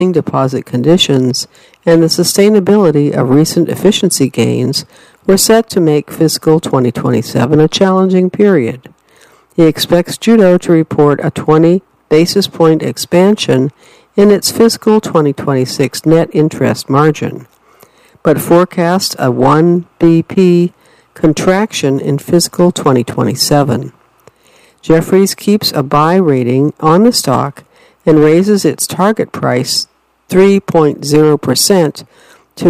deposit conditions and the sustainability of recent efficiency gains were set to make fiscal 2027 a challenging period. He expects Judo to report a 20 basis point expansion in its fiscal 2026 net interest margin, but forecasts a 1 BP contraction in fiscal 2027. Jefferies keeps a buy rating on the stock and raises its target price 3.0% to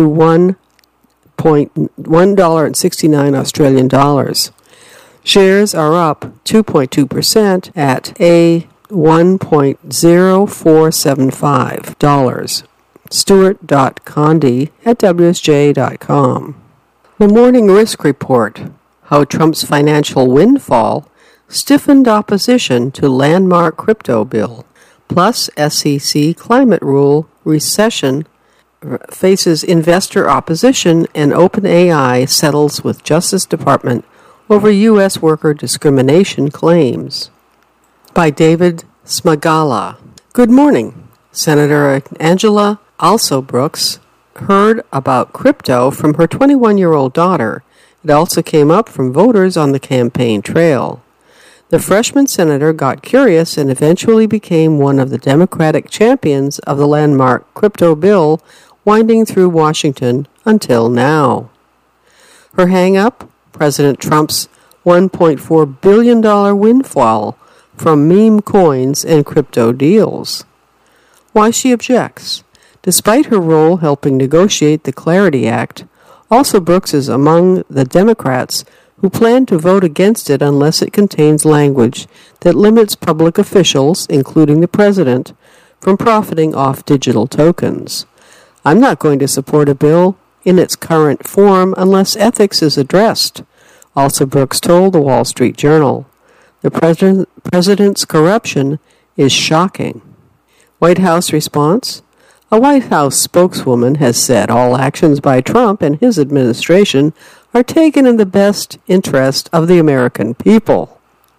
$1.69 Australian dollars. Shares are up 2.2% at a $1.0475. Stuart.Condy at WSJ.com. The Morning Risk Report, how Trump's financial windfall stiffened opposition to landmark crypto bill, plus SEC climate rule recession faces investor opposition and OpenAI settles with Justice Department over U.S. worker discrimination claims. By David Smagala. Good morning. Senator Angela Alsobrooks heard about crypto from her 21-year-old daughter. It also came up from voters on the campaign trail. The freshman senator got curious and eventually became one of the Democratic champions of the landmark crypto bill winding through Washington until now. Her hang-up? President Trump's $1.4 billion windfall from meme coins and crypto deals. Why she objects. Despite her role helping negotiate the Clarity Act, Alsobrooks is among the Democrats who plan to vote against it unless it contains language that limits public officials, including the president, from profiting off digital tokens. I'm not going to support a bill in its current form unless ethics is addressed, Alsobrooks told the Wall Street Journal. The president's corruption is shocking. White House response? A White House spokeswoman has said all actions by Trump and his administration are taken in the best interest of the American people.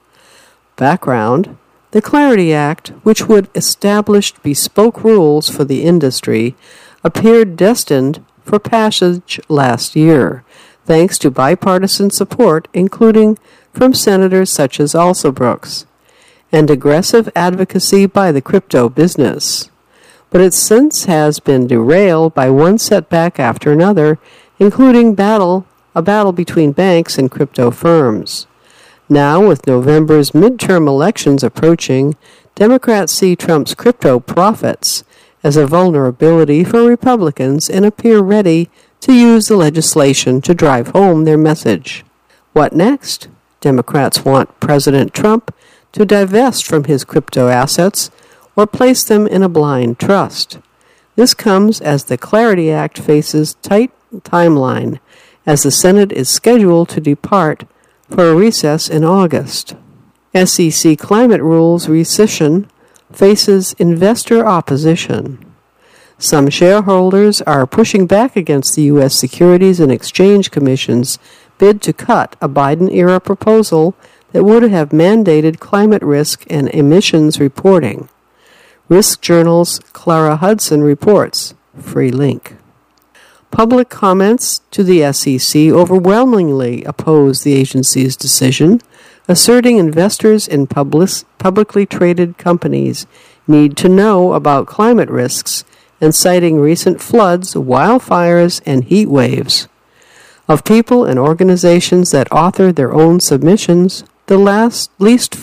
Background: the Clarity Act, which would establish bespoke rules for the industry, appeared destined for passage last year, thanks to bipartisan support, including from senators such as Alsobrooks, and aggressive advocacy by the crypto business. But it since has been derailed by one setback after another, including a battle between banks and crypto firms. Now, with November's midterm elections approaching, Democrats see Trump's crypto profits as a vulnerability for Republicans and appear ready to use the legislation to drive home their message. What next? Democrats want President Trump to divest from his crypto assets or place them in a blind trust. This comes as the Clarity Act faces tight timeline, as the Senate is scheduled to depart for a recess in August. SEC climate rules rescission faces investor opposition. Some shareholders are pushing back against the U.S. Securities and Exchange Commission's bid to cut a Biden-era proposal that would have mandated climate risk and emissions reporting. Risk Journal's Clara Hudson reports. Free link. Public comments to the SEC overwhelmingly oppose the agency's decision, asserting investors in publicly traded companies need to know about climate risks and citing recent floods, wildfires, and heat waves. Of people and organizations that authored their own submissions, the least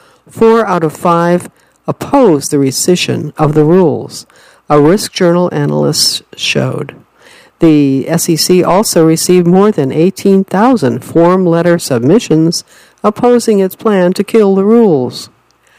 4 out of 5 oppose the rescission of the rules, a Risk Journal analyst showed. The SEC also received more than 18,000 form letter submissions opposing its plan to kill the rules.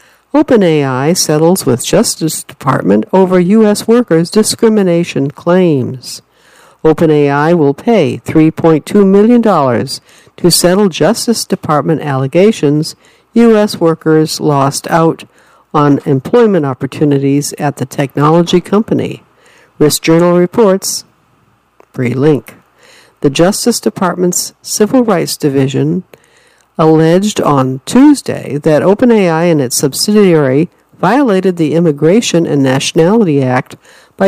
OpenAI settles with Justice Department over U.S. workers' discrimination claims. OpenAI will pay $3.2 million to settle Justice Department allegations U.S. workers lost out on employment opportunities at the technology company. Risk Journal reports. Free link. The Justice Department's Civil Rights Division alleged on Tuesday that OpenAI and its subsidiary violated the Immigration and Nationality Act